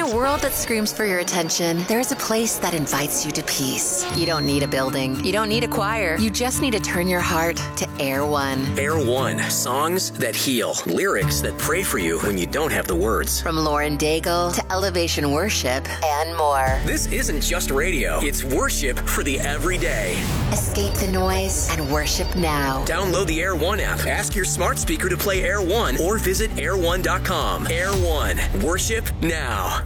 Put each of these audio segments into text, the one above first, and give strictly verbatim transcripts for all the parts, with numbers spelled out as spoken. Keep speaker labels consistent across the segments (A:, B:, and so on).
A: a world that screams for your attention, there's a place that invites you to peace. You don't need a building. You don't need a choir. You just need to turn your heart to Air One.
B: Air One. Songs that heal. Lyrics that pray for you when you don't have the words.
A: From Lauren Daigle to Elevation Worship and more.
B: This isn't just radio. It's worship for the everyday.
A: Escape the noise and worship now.
B: Download the Air One app. Ask your smart speaker to play Air One or visit air one dot com. Air One. Worship now.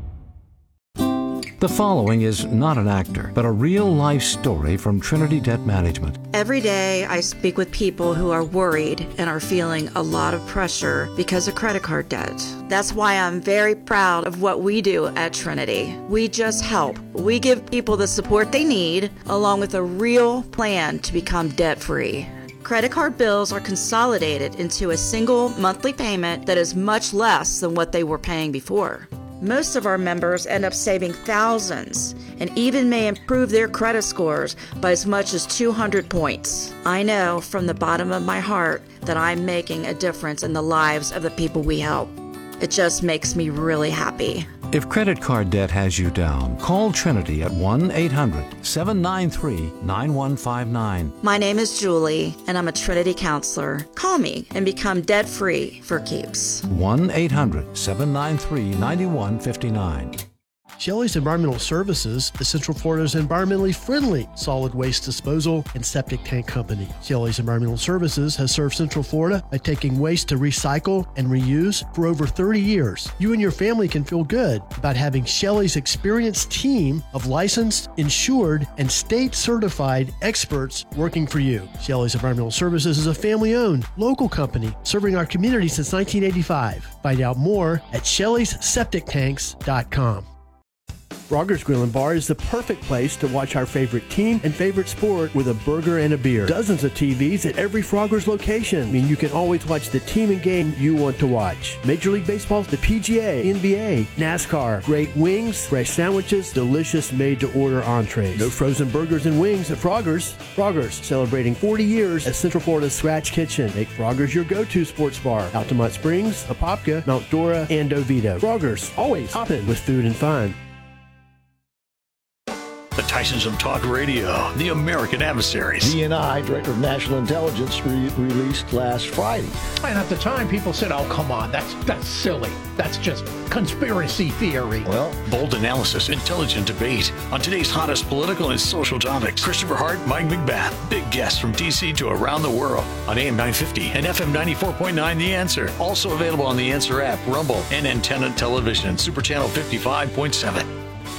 C: The following is not an actor, but a real-life story from Trinity Debt Management.
D: Every day I speak with people who are worried and are feeling a lot of pressure because of credit card debt. That's why I'm very proud of what we do at Trinity. We just help. We give people the support they need, along with a real plan to become debt-free. Credit card bills are consolidated into a single monthly payment that is much less than what they were paying before. Most of our members end up saving thousands and even may improve their credit scores by as much as two hundred points. I know from the bottom of my heart that I'm making a difference in the lives of the people we help. It just makes me really happy.
C: If credit card debt has you down, call Trinity at one eight hundred seven nine three nine one five nine.
D: My name is Julie, and I'm a Trinity counselor. Call me and become debt-free for keeps.
C: one eight hundred seven nine three nine one five nine.
E: Shelley's Environmental Services is Central Florida's environmentally friendly solid waste disposal and septic tank company. Shelley's Environmental Services has served Central Florida by taking waste to recycle and reuse for over thirty years. You and your family can feel good about having Shelley's experienced team of licensed, insured, and state-certified experts working for you. Shelley's Environmental Services is a family-owned, local company serving our community since nineteen eighty-five. Find out more at shelleys septic tanks dot com. Frogger's Grill and Bar is the perfect place to watch our favorite team and favorite sport with a burger and a beer. Dozens of T Vs at every Frogger's location mean you can always watch the team and game you want to watch. Major League Baseball, the P G A, N B A, NASCAR, great wings, fresh sandwiches, delicious made-to-order entrees. No frozen burgers and wings at Frogger's. Frogger's, celebrating forty years as Central Florida's Scratch Kitchen. Make Frogger's your go-to sports bar. Altamont Springs, Apopka, Mount Dora, and Oviedo. Frogger's, always hopping with food and fun.
F: The Tysons on Talk Radio, the American Adversaries.
G: D N I, Director of National Intelligence, re- released last Friday.
H: And at the time, people said, oh, come on, that's that's silly. That's just conspiracy theory.
F: Well, bold analysis, intelligent debate on today's hottest political and social topics. Christopher Hart, Mike McBath, big guests from D C to around the world on A M nine fifty and F M ninety-four point nine The Answer. Also available on The Answer app, Rumble, and Antenna Television, Super Channel fifty-five point seven.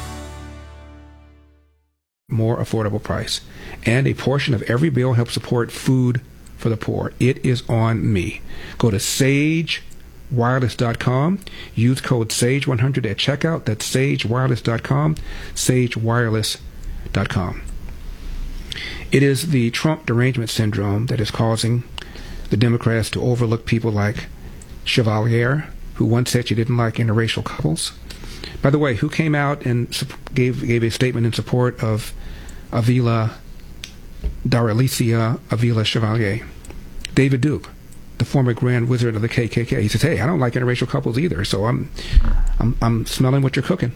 I: More affordable price. And a portion of every bill helps support food for the poor. It is on me. Go to sage wireless dot com. Use code sage one hundred at checkout. That's sage wireless dot com. sage wireless dot com. It is the Trump derangement syndrome that is causing the Democrats to overlook people like Chevalier, who once said she didn't like interracial couples. By the way, who came out and gave gave a statement in support of Avila Daralicia Avila Chevalier? David Duke, the former Grand Wizard of the K K K. He says, "Hey, I don't like interracial couples either, so I'm, I'm, I'm smelling what you're cooking."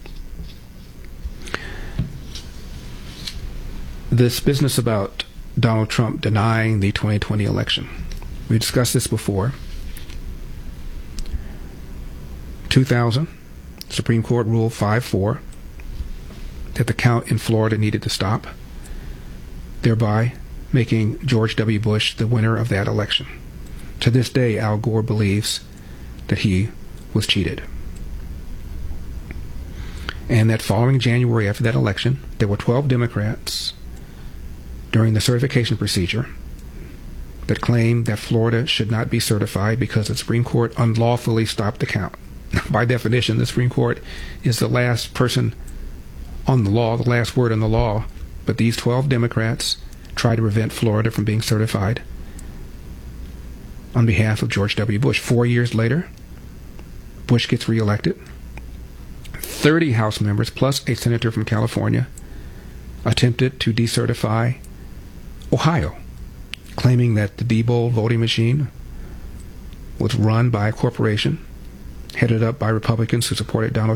I: This business about Donald Trump denying the twenty twenty election. We discussed this before. two thousand. Supreme Court ruled five four that the count in Florida needed to stop, thereby making George W. Bush the winner of that election. To this day, Al Gore believes that he was cheated. And that following January after that election, there were twelve Democrats during the certification procedure that claimed that Florida should not be certified because the Supreme Court unlawfully stopped the count. By definition, the Supreme Court is the last person on the law, the last word on the law. But these twelve Democrats tried to prevent Florida from being certified on behalf of George W. Bush. Four years later, Bush gets reelected. thirty House members, plus a senator from California, attempted to decertify Ohio, claiming that the Diebold voting machine was run by a corporation headed up by Republicans who supported Donald